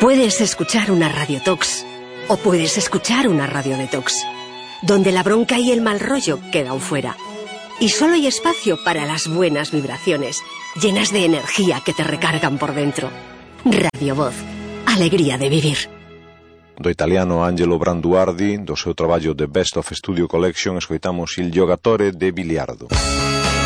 Puedes escuchar una radiotox o puedes escuchar una radiodetox, donde la bronca y el mal rollo quedan fuera. Y solo hay espacio para las buenas vibraciones, llenas de energía que te recargan por dentro. Radio Voz, alegría de vivir. Do italiano Angelo Branduardi, do seu traballo The Best of Studio Collection, escoitamos Il Giogatore de Biliardo.